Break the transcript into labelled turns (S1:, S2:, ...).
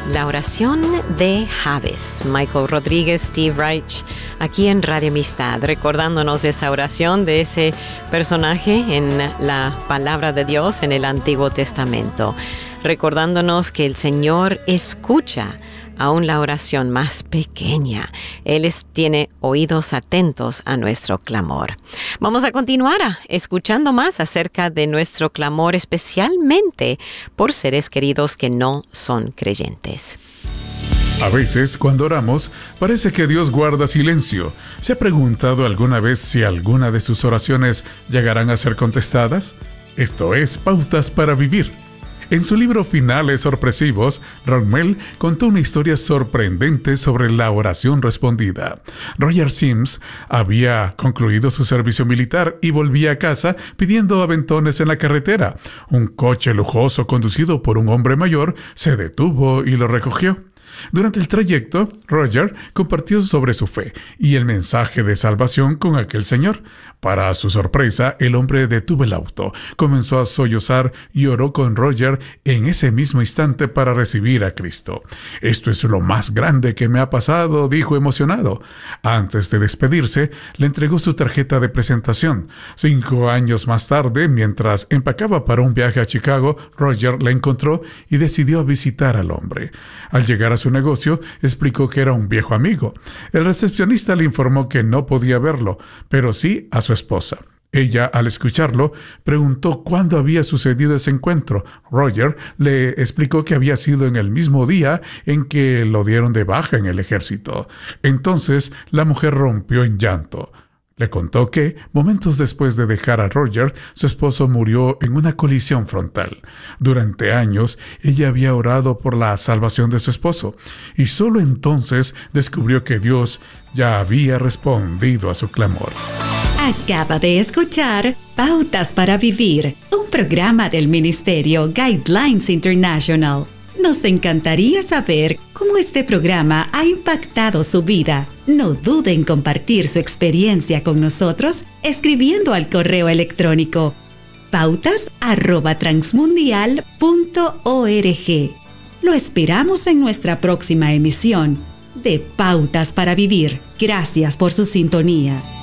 S1: La oración de Jabez. Michael Rodríguez, Steve Reich, aquí en Radio Amistad, recordándonos de esa oración, de ese personaje en la palabra de Dios en el Antiguo Testamento, recordándonos que el Señor escucha aún la oración más pequeña. Él tiene oídos atentos a nuestro clamor. Vamos a continuar escuchando más acerca de nuestro clamor, especialmente por seres queridos que no son creyentes.
S2: A veces, cuando oramos, parece que Dios guarda silencio. ¿Se ha preguntado alguna vez si alguna de sus oraciones llegarán a ser contestadas? Esto es Pautas para Vivir. En su libro Finales Sorpresivos, Rommel contó una historia sorprendente sobre la oración respondida. Roger Sims había concluido su servicio militar y volvía a casa pidiendo aventones en la carretera. Un coche lujoso conducido por un hombre mayor se detuvo y lo recogió. Durante el trayecto, Roger compartió sobre su fe y el mensaje de salvación con aquel señor. Para su sorpresa, el hombre detuvo el auto, comenzó a sollozar y oró con Roger en ese mismo instante para recibir a Cristo. «Esto es lo más grande que me ha pasado», dijo emocionado. Antes de despedirse, le entregó su tarjeta de presentación. 5 años más tarde, mientras empacaba para un viaje a Chicago, Roger la encontró y decidió visitar al hombre. Al llegar a su negocio, explicó que era un viejo amigo. El recepcionista le informó que no podía verlo, pero sí a su esposa. Ella, al escucharlo, preguntó cuándo había sucedido ese encuentro. Roger le explicó que había sido en el mismo día en que lo dieron de baja en el ejército. Entonces, la mujer rompió en llanto. Le contó que, momentos después de dejar a Roger, su esposo murió en una colisión frontal. Durante años, ella había orado por la salvación de su esposo, y solo entonces descubrió que Dios ya había respondido a su clamor.
S3: Acaba de escuchar Pautas para Vivir, un programa del Ministerio Guidelines International. Nos encantaría saber cómo este programa ha impactado su vida. No dude en compartir su experiencia con nosotros escribiendo al correo electrónico pautas@transmundial.org. Lo esperamos en nuestra próxima emisión de Pautas para Vivir. Gracias por su sintonía.